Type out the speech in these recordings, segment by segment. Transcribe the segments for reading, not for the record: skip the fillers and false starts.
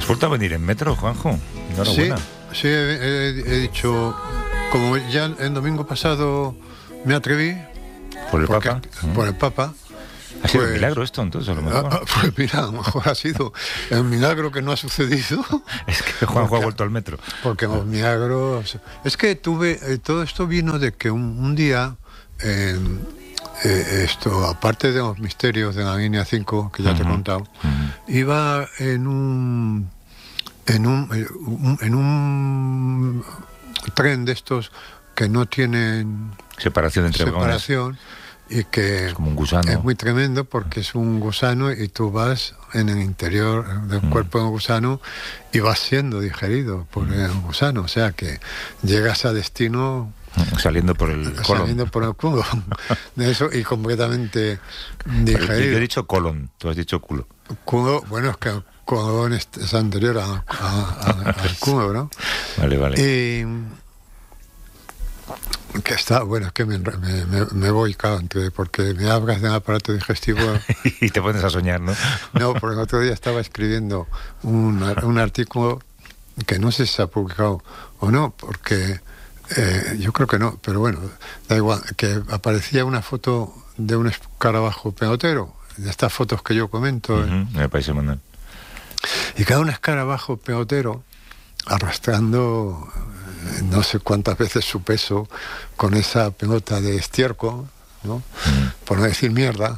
¿Has vuelto a venir en metro, Juanjo? Enhorabuena. Sí, he dicho, como ya el domingo pasado me atreví. ¿Por el Papa? Por el Papa. ¿Ha sido un milagro esto, entonces, a lo mejor? Pues mira, a lo mejor ha sido el milagro que no ha sucedido. Es que Juanjo ha vuelto al metro. Porque los milagros... Es que todo esto vino de que un día... esto, aparte de los misterios de la línea 5, que ya te he contado, iba en un tren de estos que no tienen separación entre vagones. Y que es como un gusano. Es muy tremendo porque es un gusano y tú vas en el interior del cuerpo del gusano y vas siendo digerido por el gusano, o sea que llegas a destino saliendo por el colon. Saliendo por el culo de eso y completamente digerido. Yo he dicho colon, tú has dicho culo. Culo, bueno, es que el colon es anterior al culo, ¿no? Vale. Y que está, bueno, es que me voy, claro, porque me hablas del aparato digestivo y te pones a soñar, ¿no? No, porque el otro día estaba escribiendo un artículo que no sé si se ha publicado o no, porque yo creo que no, pero bueno, da igual, que aparecía una foto de un escarabajo pelotero, de estas fotos que yo comento. En el País Semanal. Y cada un escarabajo pelotero arrastrando no sé cuántas veces su peso con esa pelota de estiércol, ¿no? Por no decir mierda.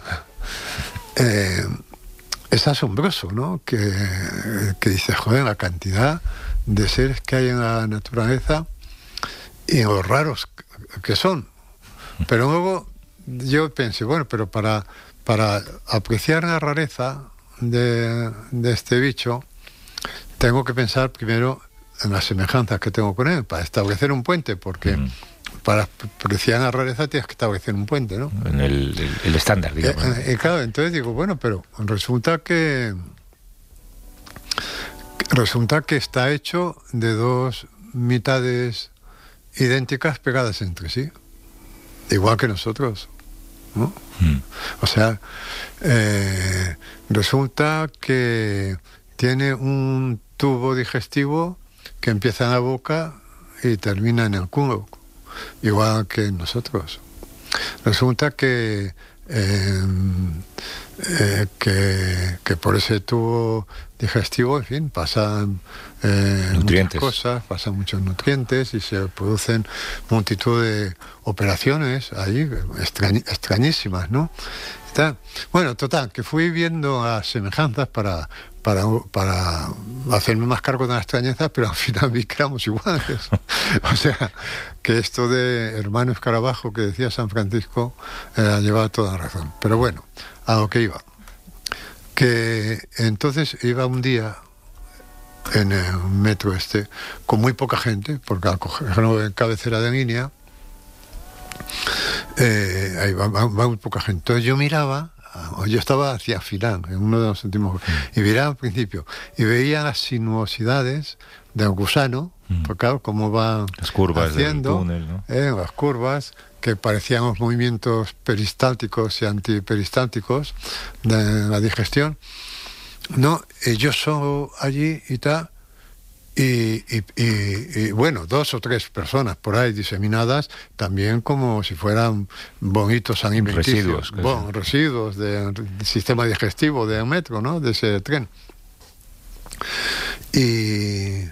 Es asombroso, ¿no? Que dices, joder, la cantidad de seres que hay en la naturaleza y los raros que son. Pero luego yo pensé, bueno, pero para apreciar la rareza de este bicho, tengo que pensar primero en las semejanzas que tengo con él, para establecer un puente, porque para apreciar la rareza tienes que establecer un puente, ¿no? En el estándar, digamos. Y claro, entonces digo, bueno, pero resulta que está hecho de dos mitades idénticas pegadas entre sí, igual que nosotros, ¿no? O sea, resulta que tiene un tubo digestivo que empieza en la boca y termina en el culo, igual que nosotros. Resulta que por ese tubo digestivo, en fin, pasan muchas cosas, pasan muchos nutrientes y se producen multitud de operaciones ahí extrañísimas, ¿no? Bueno, total, que fui viendo las semejanzas para hacerme más cargo de las extrañezas, pero al final vi que éramos iguales. O sea, que esto de hermano escarabajo que decía San Francisco llevaba toda la razón. Pero bueno, a lo que iba. Que entonces iba un día en el metro con muy poca gente, porque al cogerlo en cabecera de línea, ahí va muy poca gente. Entonces yo miraba, yo estaba hacia final, en uno de los últimos, y miraba al principio, y veía las sinuosidades del gusano, porque claro, cómo va las curvas haciendo, del túnel, ¿no? Las curvas, que parecían los movimientos peristálticos y antiperistálticos de la digestión, ¿no? Y yo solo allí y tal, y bueno, 2 o 3 personas por ahí diseminadas, también como si fueran bonitos alimenticios, residuos del sistema digestivo del metro, ¿no? De ese tren. Y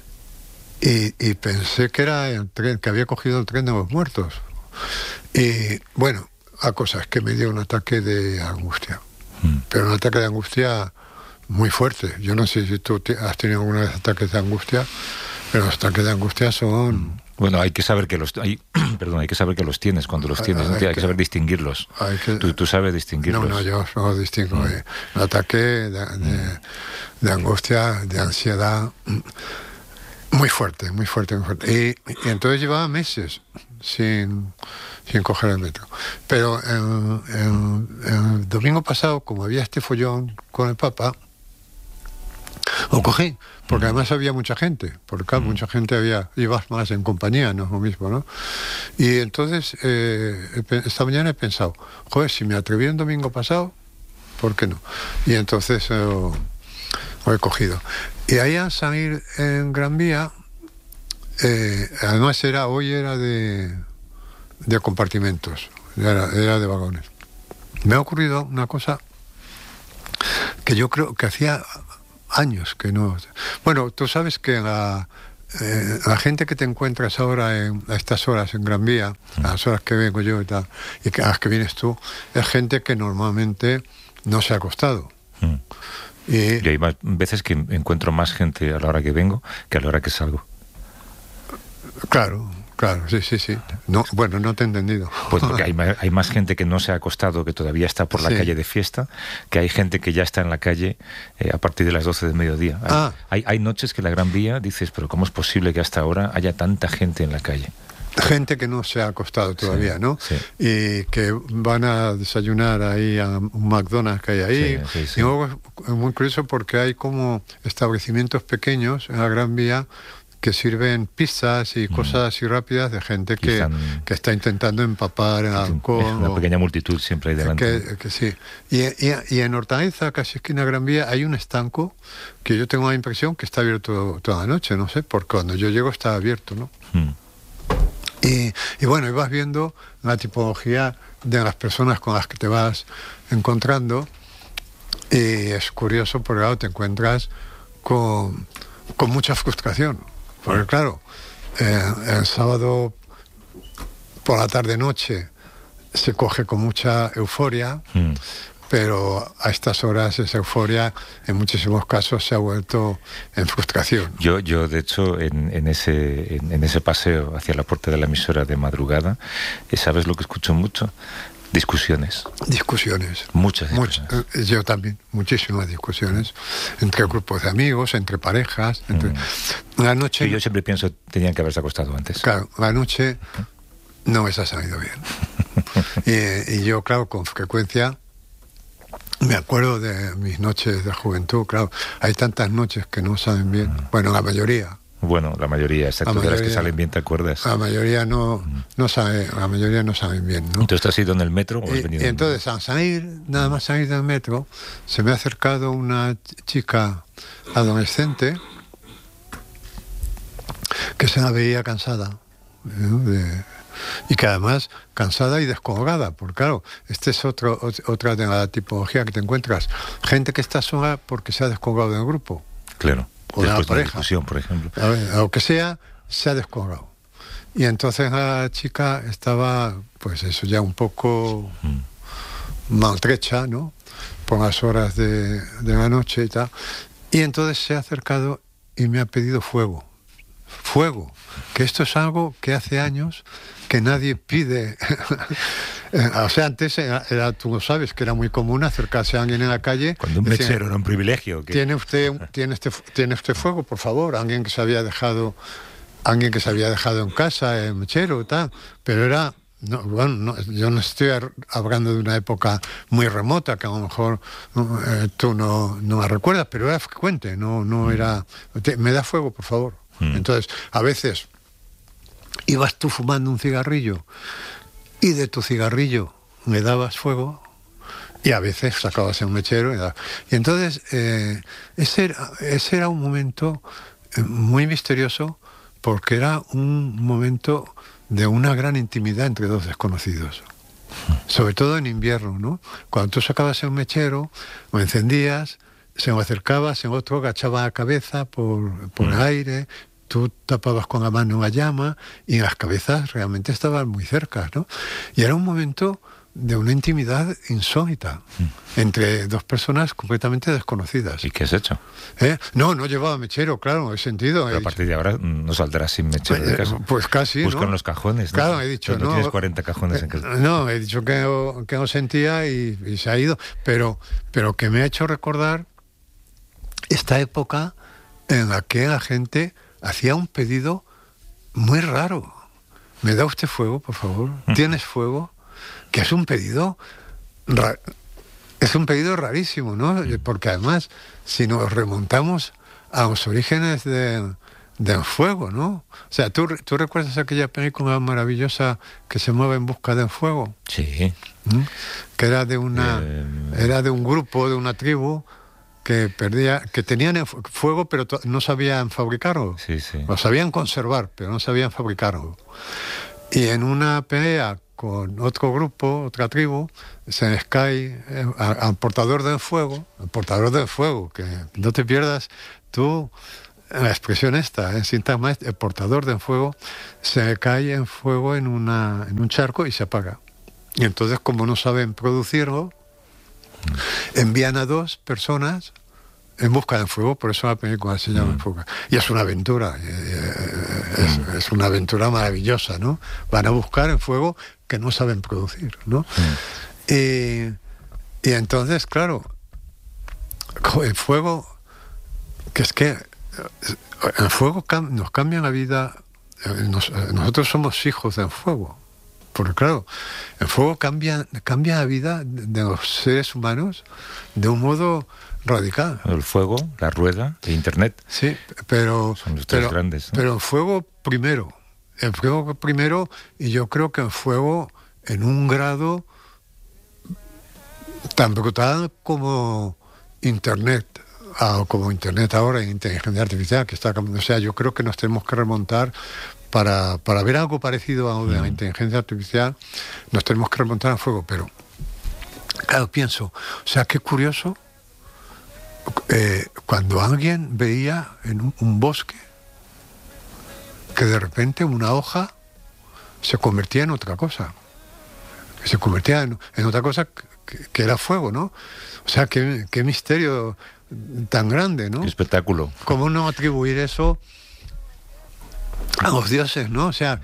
pensé que era el tren, que había cogido el tren de los muertos. Y bueno, a cosas que me dio un ataque de angustia, pero un ataque de angustia muy fuerte. Yo no sé si tú has tenido alguna vez ataques de angustia, pero los ataques de angustia son... Bueno, hay que saber que los hay que saber que los tienes cuando los tienes, hay que saber distinguirlos. Tú sabes distinguirlos. No, yo no distingo. Un ataque de angustia, de ansiedad, muy fuerte. Y entonces llevaba meses sin coger el metro. Pero el domingo pasado, como había este follón con el Papa, lo cogí, porque además había mucha gente, porque claro, mucha gente ibas más en compañía, no es lo mismo, ¿no? Y entonces, esta mañana he pensado, joder, si me atreví el domingo pasado, ¿por qué no? Y entonces lo he cogido. Y ahí a salir en Gran Vía, además hoy era de compartimentos, era de vagones. Me ha ocurrido una cosa que yo creo que hacía años que no... Bueno, tú sabes que la gente que te encuentras ahora a estas horas en Gran Vía, a las horas que vengo yo y tal, y a las que vienes tú, es gente que normalmente no se ha acostado. Y hay veces que encuentro más gente a la hora que vengo que a la hora que salgo. Claro, sí. No, bueno, no te he entendido. Pues porque hay más gente que no se ha acostado, que todavía está por la calle de fiesta, que hay gente que ya está en la calle a partir de las 12 del mediodía. Hay noches que la Gran Vía dices, pero ¿cómo es posible que hasta ahora haya tanta gente en la calle? Gente que no se ha acostado todavía, ¿no? Sí. Y que van a desayunar ahí a un McDonald's que hay ahí. Sí. Y luego es muy curioso porque hay como establecimientos pequeños en la Gran Vía que sirven pizzas y cosas así rápidas de gente que está intentando empapar en alcohol. Una pequeña multitud siempre ahí delante. Que sí. Y en Hortaleza, casi esquina Gran Vía, hay un estanco que yo tengo la impresión que está abierto toda la noche, no sé, porque cuando yo llego está abierto, ¿no? Y bueno, y vas viendo la tipología de las personas con las que te vas encontrando, y es curioso porque claro, te encuentras con mucha frustración, porque claro, el sábado por la tarde-noche se coge con mucha euforia, pero a estas horas esa euforia en muchísimos casos se ha vuelto en frustración. Yo de hecho, en ese paseo hacia la puerta de la emisora de madrugada, ¿sabes lo que escucho mucho? Discusiones. Muchas discusiones. Yo también, muchísimas discusiones entre grupos de amigos, entre parejas. La noche... Sí, yo siempre pienso tenían que haberse acostado antes. Claro, la noche no les ha salido bien. y yo, claro, con frecuencia me acuerdo de mis noches de juventud. Claro, hay tantas noches que no salen bien. Bueno, la mayoría. Bueno, la mayoría, excepto de las que salen bien, ¿te acuerdas? La mayoría no saben bien, ¿no? ¿Entonces has ido en el metro o has venido? Y entonces, al salir, nada más salir del metro, se me ha acercado una chica adolescente que se la veía cansada, ¿no? Y que además cansada y descolgada, porque claro, este es otra de la tipología que te encuentras. Gente que está sola porque se ha descolgado del grupo. Claro. O de la pareja. Discusión, por ejemplo. O que sea, se ha descolgado. Y entonces la chica estaba, pues eso, ya un poco maltrecha, ¿no? Por las horas de la noche y tal. Y entonces se ha acercado y me ha pedido fuego. Fuego. Que esto es algo que hace años que nadie pide. O sea, antes tú lo sabes, que era muy común acercarse a alguien en la calle. Cuando un mechero era un privilegio. ¿Tiene usted fuego, por favor? Alguien que se había dejado en casa, el mechero, tal. Pero era... yo no estoy hablando de una época muy remota, que a lo mejor tú no la recuerdas, pero era frecuente, no era... ¿Me da fuego, por favor? Entonces, a veces ibas tú fumando un cigarrillo y de tu cigarrillo me dabas fuego, y a veces sacabas un mechero y entonces ese era un momento muy misterioso, porque era un momento de una gran intimidad entre dos desconocidos, sobre todo en invierno, ¿no? Cuando tú sacabas un mechero, lo encendías, se lo acercabas, el otro agachaba la cabeza por el aire, tú tapabas con la mano la llama y las cabezas realmente estaban muy cerca, ¿no? Y era un momento de una intimidad insólita entre dos personas completamente desconocidas. ¿Y qué has hecho? No llevaba mechero, claro, he sentido. Pero a partir de ahora no saldrás sin mechero de casa. Pues casi, Busca ¿no? en los cajones, ¿no? Claro, he dicho, no tienes 40 cajones en casa. No, he dicho que no sentía y se ha ido, pero que me ha hecho recordar esta época en la que la gente hacía un pedido muy raro. ¿Me da usted fuego, por favor? ¿Tienes fuego? Que es un pedido rarísimo, ¿no? Porque además, si nos remontamos a los orígenes del fuego, ¿no? O sea, ¿tú recuerdas aquella película maravillosa que se mueve en busca del fuego? Sí. Que era de un grupo, de una tribu, que tenían fuego, pero no sabían fabricarlo. Sí, sí. Lo sabían conservar, pero no sabían fabricarlo. Y en una pelea con otro grupo, otra tribu, se les cae al portador del fuego, que no te pierdas tú la expresión esta, en sintagma, el portador del fuego, se le cae en fuego en un charco y se apaga. Y entonces, como no saben producirlo, envían a 2 personas en busca del fuego, por eso la película se llama Fuego. Y es una aventura, es una aventura maravillosa, ¿no? Van a buscar el fuego que no saben producir, ¿no? Y entonces, claro, el fuego, que es que el fuego nos cambia la vida, nosotros somos hijos del fuego, porque claro, el fuego cambia la vida de los seres humanos de un modo radical. El fuego, la rueda, el internet. Sí, pero son los 3 grandes, ¿no? Pero el fuego primero, y yo creo que el fuego en un grado tan brutal como internet, como internet ahora en inteligencia artificial, que está cambiando. O sea, yo creo que nos tenemos que remontar para ver algo parecido a la inteligencia artificial, nos tenemos que remontar al fuego. Pero claro, pienso, o sea, qué curioso, cuando alguien veía en un bosque que de repente una hoja se convertía en otra cosa, se convertía en otra cosa que era fuego, ¿no? O sea, qué misterio tan grande, ¿no? Qué espectáculo. ¿Cómo no atribuir eso a los dioses, ¿no? O sea,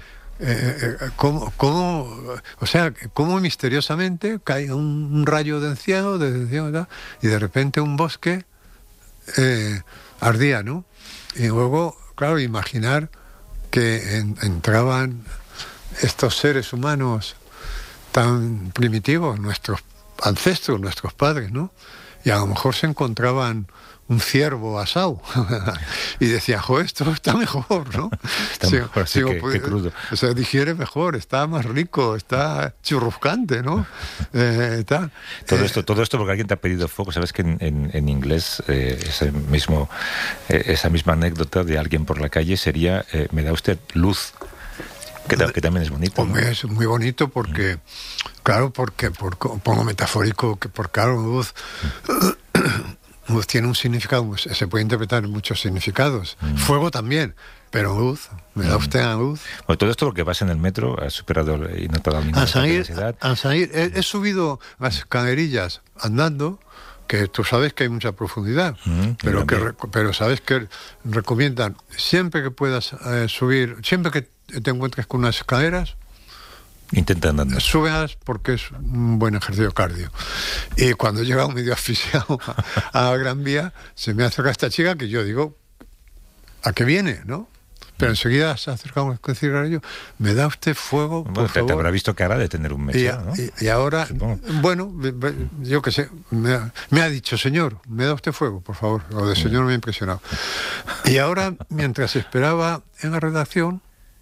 cómo misteriosamente cae un rayo del cielo, ¿verdad? Y de repente un bosque ardía, ¿no? Y luego, claro, imaginar que entraban estos seres humanos tan primitivos, nuestros ancestros, nuestros padres, ¿no? Y a lo mejor se encontraban un ciervo asado y decían, esto está mejor, ¿no? Está mejor, así que crudo. O sea, digiere mejor, está más rico, está churruscante, ¿no? Todo esto porque alguien te ha pedido fuego. Sabes que en inglés esa misma anécdota de alguien por la calle sería, me da usted luz. Que también es bonito, ¿no? Es muy bonito porque, claro, porque pongo metafórico, que por claro, luz tiene un significado, se puede interpretar en muchos significados. Fuego también, pero luz, me da usted la luz. Bueno, todo esto porque vas en el metro, has superado y no te ha dado ninguna necesidad. Al salir, he subido las escalerillas andando, que tú sabes que hay mucha profundidad, pero sabes que recomiendan, siempre que puedas subir, siempre que te encuentres con unas escaleras, intenta andando. Subas porque es un buen ejercicio cardio. Y cuando llega un medio asfixiado a la Gran Vía, se me acerca esta chica que yo digo, ¿a qué viene? ¿No? Pero enseguida se acerca con el cigarrillo, me da usted fuego, por favor. Te habrá visto cara de tener un mes, ¿no? Y ahora, bueno, yo qué sé, me ha dicho, señor, me da usted fuego, por favor. Lo de señor me ha impresionado. Y ahora, mientras esperaba en la redacción,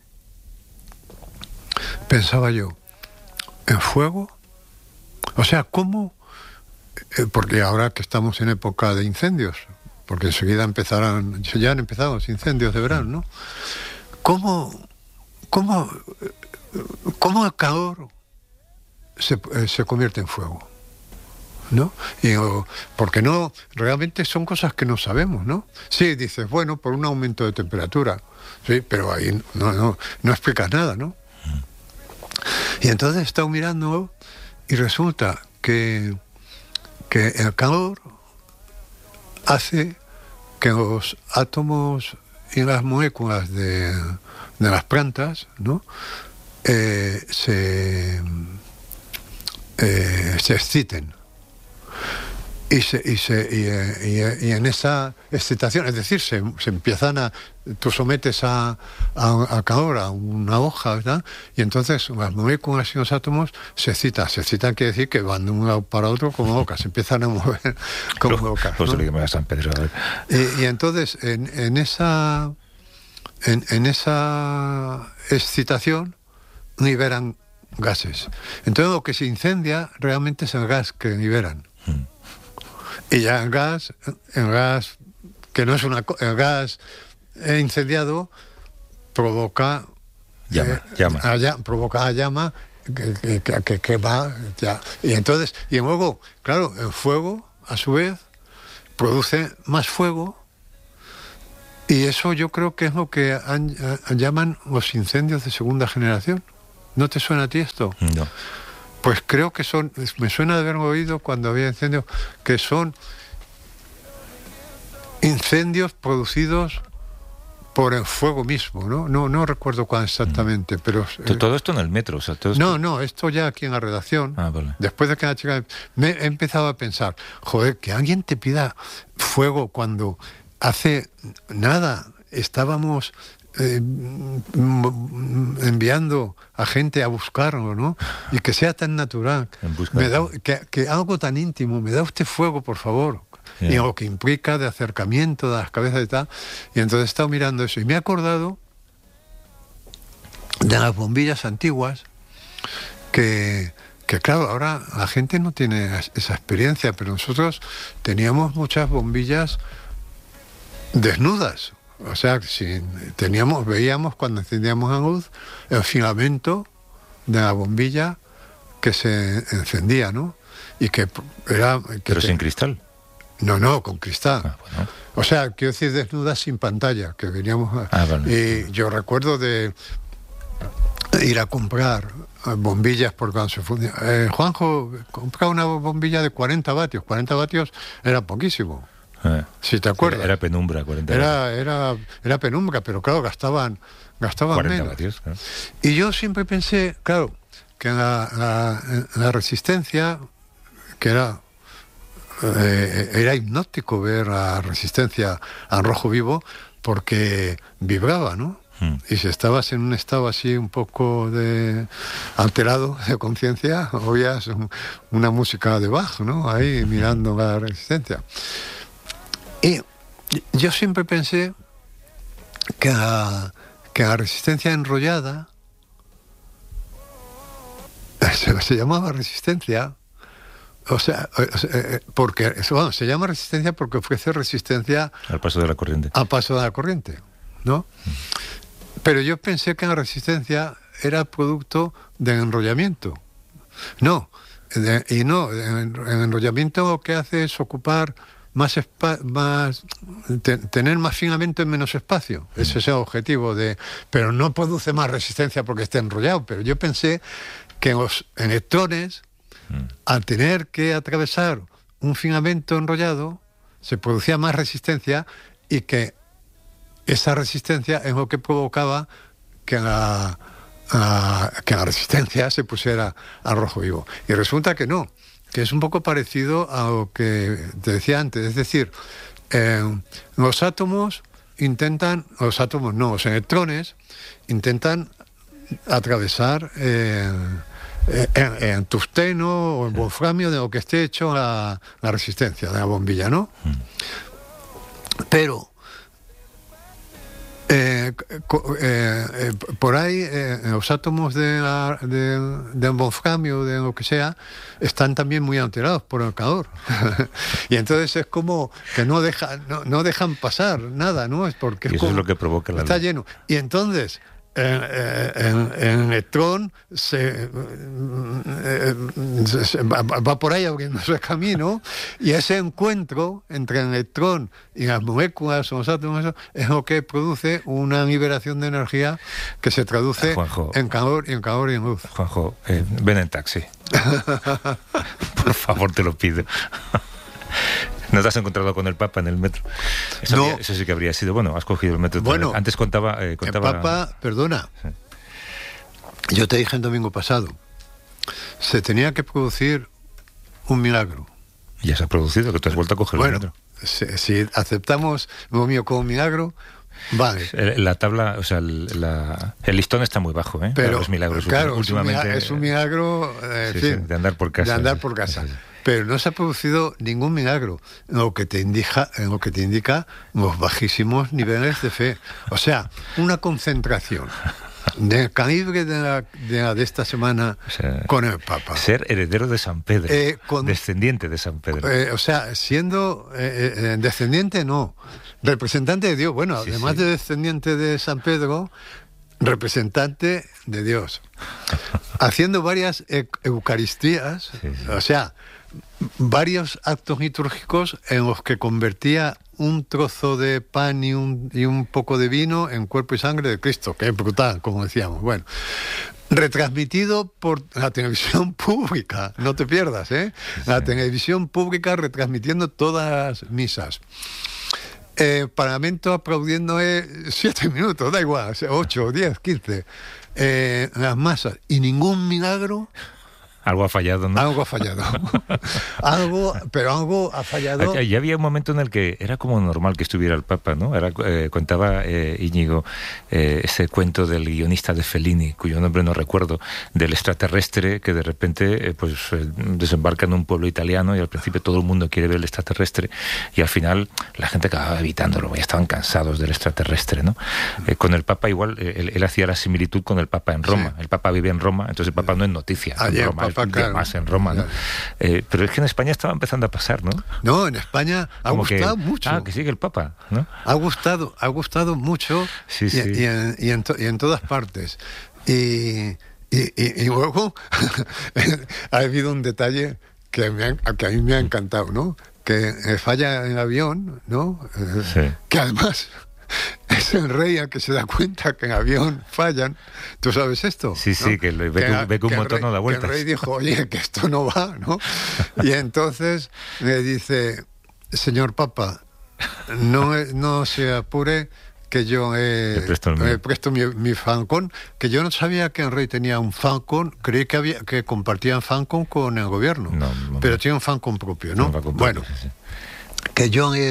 pensaba yo, ¿en fuego? O sea, ¿cómo? Porque ahora que estamos en época de incendios, porque enseguida ya han empezado los incendios de verano, ¿no? ¿Cómo el calor se convierte en fuego? ¿No? Porque no, realmente son cosas que no sabemos, ¿no? Sí, dices, bueno, por un aumento de temperatura, sí, pero ahí no explicas nada, ¿no? Y entonces he estado mirando y resulta que el calor hace que los átomos y las moléculas de las plantas, ¿no? se exciten. Y en esa excitación, es decir, se empiezan tú sometes a calor a una hoja, ¿verdad? Y entonces las moléculas y los átomos se excitan. Se excitan quiere decir que van de un lado para otro como locas, se empiezan a mover como locas, ¿no? Que me da San Pedro. Y entonces en esa excitación liberan gases. Entonces lo que se incendia realmente es el gas que liberan. Y ya el gas que no es el gas incendiado, provoca provoca llama que va ya. Y luego, claro, el fuego a su vez produce más fuego, y eso yo creo que es lo que llaman los incendios de segunda generación. ¿No te suena a ti esto? No. Pues creo que me suena de haberlo oído cuando había incendios, que son incendios producidos por el fuego mismo, ¿no? No recuerdo cuál exactamente, pero... todo esto en el metro, o sea, todo esto... No, esto ya aquí en la redacción. Vale. Después de que la chica... Me he empezado a pensar, joder, que alguien te pida fuego cuando hace nada estábamos enviando a gente a buscarlo, ¿no? Y que sea tan natural. Que algo tan íntimo, me da usted fuego, por favor. Y lo que implica de acercamiento de las cabezas y tal. Y entonces he estado mirando eso y me he acordado de las bombillas antiguas que claro, ahora la gente no tiene esa experiencia, pero nosotros teníamos muchas bombillas desnudas. O sea, veíamos cuando encendíamos la luz el filamento de la bombilla que se encendía, ¿no? Y que era... Pero sin cristal. No, con cristal. Bueno. O sea, quiero decir desnudas sin pantalla, que veníamos... Vale. Y yo recuerdo de ir a comprar bombillas por cuando se fundía. Juanjo, compraba una bombilla de 40 vatios. 40 vatios era poquísimo. Si te acuerdas. Era penumbra, 40 vatios. Era penumbra, pero claro, gastaban 40 menos. Vatios, claro. Y yo siempre pensé, claro, que la resistencia, que era hipnótico ver la resistencia al rojo vivo, porque vibraba, ¿no? Y si estabas en un estado así un poco alterado de conciencia, oías una música de Bach, ¿no? Ahí mirando la resistencia. Y yo siempre pensé que la resistencia enrollada se llamaba resistencia. O sea, porque se llama resistencia porque ofrece resistencia al paso de la corriente. Al paso de la corriente, ¿no? Pero yo pensé que la resistencia era producto del enrollamiento. No, el enrollamiento lo que hace es ocupar tener más filamento en menos espacio. Ese es el objetivo pero no produce más resistencia porque esté enrollado. Pero yo pensé que los electrones, al tener que atravesar un filamento enrollado, se producía más resistencia, y que esa resistencia es lo que provocaba que la resistencia se pusiera al rojo vivo. Y resulta que no, que es un poco parecido a lo que te decía antes. Es decir, los electrones intentan atravesar en tungsteno o en wolframio, de lo que esté hecho la resistencia de la bombilla, ¿no? Pero por ahí los átomos del wolframio, de lo que sea, están también muy alterados por el calor. Y entonces es como que no dejan pasar nada, ¿no? Es porque y eso es lo que provoca está lleno. Y entonces el electrón va por ahí abriéndose el camino, y ese encuentro entre el electrón y las moléculas o los átomos es lo que produce una liberación de energía que se traduce en calor y en luz. Juanjo, ven en taxi. Por favor, te lo pido. ¿No te has encontrado con el Papa en el metro? Eso sí que habría sido... Bueno, has cogido el metro. Bueno, antes contaba... El Papa, perdona. Sí. Yo te dije el domingo pasado, se tenía que producir un milagro. Ya se ha producido, que te has vuelto a coger el metro. Si aceptamos lo mío como milagro, vale. La tabla, o sea, el listón está muy bajo, ¿eh? Pero los milagros. Claro, últimamente, es un milagro de andar por casa. De andar por casa. Sí. Pero no se ha producido ningún milagro, en lo que te indica los bajísimos niveles de fe. O sea, una concentración del calibre de esta semana, o sea, con el Papa. Ser heredero de San Pedro, descendiente de San Pedro. O sea, siendo descendiente, no, representante de Dios. Bueno, además de descendiente de San Pedro, representante de Dios. Haciendo varias eucaristías, o sea, varios actos litúrgicos en los que convertía un trozo de pan y un poco de vino en cuerpo y sangre de Cristo, que es brutal, como decíamos. Bueno, retransmitido por la televisión pública, no te pierdas, ¿eh? La televisión pública retransmitiendo todas las misas. Parlamento aplaudiendo 7 minutos, da igual, 8, 10, 15, las masas, y ningún milagro. Algo ha fallado, ¿no? Algo ha fallado. Algo ha fallado. Ya había un momento en el que era como normal que estuviera el Papa, ¿no? Contaba Íñigo ese cuento del guionista de Fellini, cuyo nombre no recuerdo, del extraterrestre que de repente desembarca en un pueblo italiano y al principio todo el mundo quiere ver el extraterrestre y al final la gente acababa evitándolo, ya estaban cansados del extraterrestre, ¿no? Con el Papa igual, él hacía la similitud con el Papa en Roma. Sí. El Papa vive en Roma, entonces el Papa no es noticia en Roma. Claro, más en Roma, ¿no? Pero es que en España estaba empezando a pasar, ¿no? No, en España ha gustado mucho. Que sigue el Papa, ¿no? Ha gustado mucho y en todas partes. Y luego ha habido un detalle que a mí me ha encantado, ¿no? Que falla el avión, ¿no? Que además es el rey el que se da cuenta que en avión fallan. ¿Tú sabes esto? Sí, ¿no? Que ve que un motor no da vueltas. El rey dijo, oye, que esto no va, ¿no? Y entonces le dice, señor Papa, no se apure, que yo presto mi Falcon, que yo no sabía que el rey tenía un Falcon, creí que compartían Falcon con el gobierno, pero tiene un Falcon propio, ¿no? Bueno. Sí. Que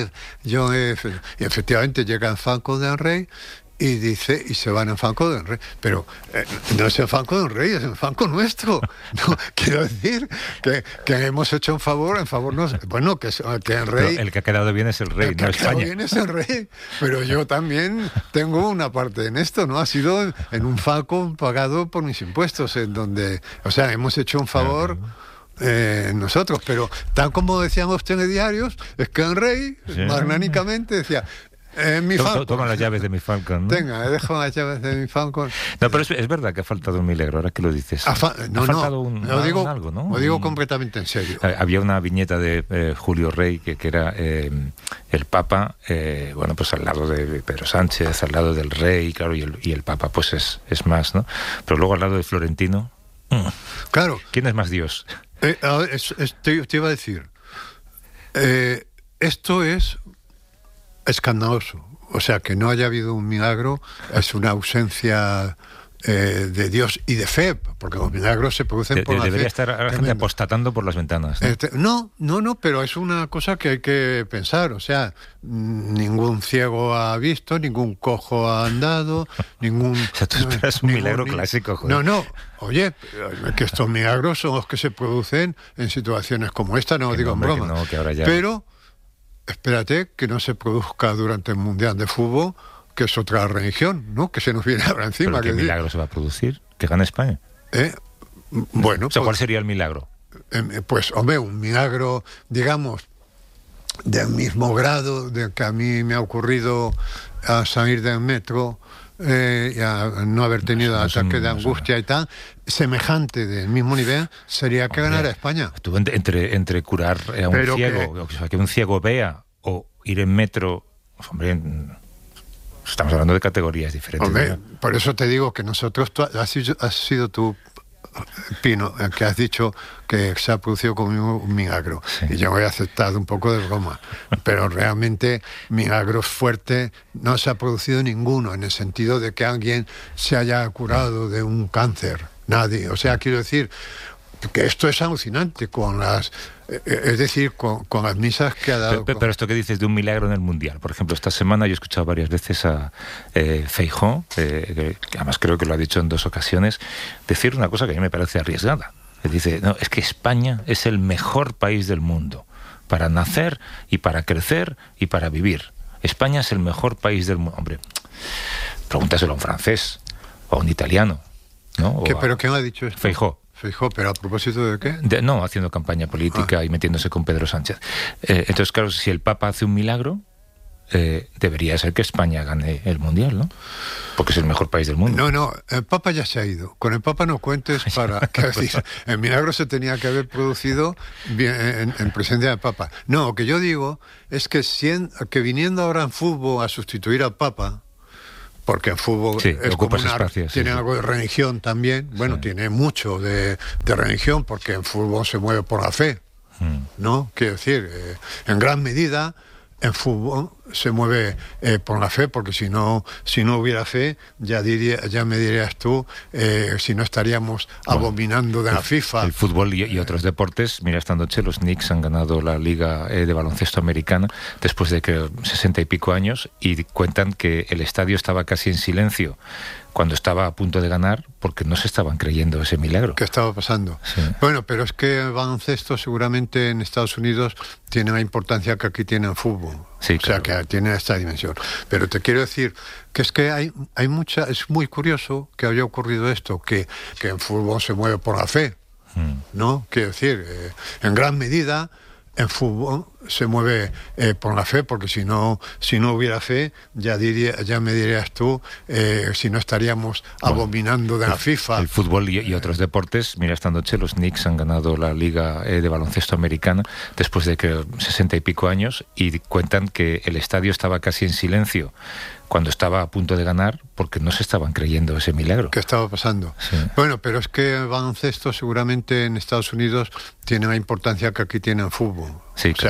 y efectivamente llega en Falcon del Rey y se van en Falcon del Rey, pero no es el Falcon del Rey, es el Falcon nuestro. No, quiero decir que hemos hecho un favor bueno, que el Rey, pero el que ha quedado bien es el Rey, no España. El que ha quedado bien es el Rey, pero yo también tengo una parte en esto, ¿no? Ha sido en un Falcon pagado por mis impuestos, en donde, o sea, hemos hecho un favor. Nosotros, pero tal como decían los telediarios, es que el rey magnánicamente decía, toma las llaves de mi Falcon, ¿no? Tenga, dejo las llaves de mi Falcon. No, pero es verdad que ha faltado un milagro, ahora que lo dices. Ha faltado algo, ¿no? Lo digo completamente en serio. Había una viñeta de Julio Rey que era el Papa, bueno, pues al lado de Pedro Sánchez, al lado del rey, claro, y el Papa pues es más, ¿no? Pero luego al lado de Florentino, claro. ¿Quién es más Dios? Te iba a decir, esto es escandaloso. O sea, que no haya habido un milagro es una ausencia de Dios y de fe, porque los milagros se producen por la fe. Debería estar la gente apostatando por las ventanas, ¿no? No, pero es una cosa que hay que pensar. O sea, ningún ciego ha visto, ningún cojo ha andado, ningún... O sea, tú esperas un milagro clásico, joder. No. Oye, que estos milagros son los que se producen en situaciones como esta, no digo en broma. Que ahora ya... Pero espérate que no se produzca durante el Mundial de Fútbol, que es otra religión, ¿no? Que se nos viene ahora encima. ¿Pero qué milagro se va a producir? ¿Que gane España? Bueno, o sea, ¿cuál sería el milagro? Pues, hombre, un milagro, digamos, del mismo grado de que a mí me ha ocurrido a salir del metro y a no haber tenido ataque de angustia y tal, semejante del mismo nivel, sería que ganara España. Tú entre curar a un ciego, o sea, que un ciego vea, o ir en metro, hombre... Estamos hablando de categorías diferentes. Hombre, por eso te digo que nosotros, has sido tú, Pino, el que has dicho que se ha producido conmigo un milagro. Sí. Y yo he aceptado un poco de broma. Pero realmente milagros fuertes no se ha producido ninguno, en el sentido de que alguien se haya curado de un cáncer. Nadie. O sea, quiero decir que esto es alucinante con las... Es decir, con las misas que ha dado... Pero esto que dices de un milagro en el Mundial. Por ejemplo, esta semana yo he escuchado varias veces a Feijóo, que además creo que lo ha dicho en 2 ocasiones, decir una cosa que a mí me parece arriesgada. Dice, no, es que España es el mejor país del mundo para nacer y para crecer y para vivir. España es el mejor país del mundo. Hombre, pregúntaselo a un francés o a un italiano, ¿no? ¿Pero quién ha dicho esto? Feijóo. Feijóo, ¿pero a propósito de qué? No, haciendo campaña política y metiéndose con Pedro Sánchez. Entonces, claro, si el Papa hace un milagro, debería ser que España gane el Mundial, ¿no? Porque es el mejor país del mundo. No, el Papa ya se ha ido. Con el Papa no cuentes para... decir, el milagro se tenía que haber producido en presencia del Papa. No, lo que yo digo es que viniendo ahora en fútbol a sustituir al Papa, porque en fútbol es como tiene algo de religión también, bueno, tiene mucho de religión, porque en fútbol se mueve por la fe, ¿no? Quiero decir, en gran medida en fútbol se mueve por la fe, porque si no hubiera fe, ya me dirías tú, si no estaríamos abominando de la FIFA. El fútbol y otros deportes, mira, esta noche los Knicks han ganado la Liga de Baloncesto Americana después de 60 y pico años, y cuentan que el estadio estaba casi en silencio cuando estaba a punto de ganar, porque no se estaban creyendo ese milagro. ¿Qué estaba pasando? Sí. Bueno, pero es que el baloncesto seguramente en Estados Unidos tiene la importancia que aquí tiene el fútbol. Sí, claro. O sea, que tiene esta dimensión. Pero te quiero decir que es que hay mucha... Es muy curioso que haya ocurrido esto, que en fútbol se mueve por la fe, ¿no? Quiero decir, en gran medida en fútbol se mueve por la fe, porque si no hubiera fe, ya me dirías tú, si no estaríamos abominando de la FIFA. El fútbol y otros deportes, mira, esta noche los Knicks han ganado la Liga de Baloncesto Americana después de 60 y pico años, y cuentan que el estadio estaba casi en silencio cuando estaba a punto de ganar, porque no se estaban creyendo ese milagro. ¿Qué estaba pasando? Sí. Bueno, pero es que el baloncesto seguramente en Estados Unidos tiene la importancia que aquí tiene el fútbol. Sí, claro. O sea,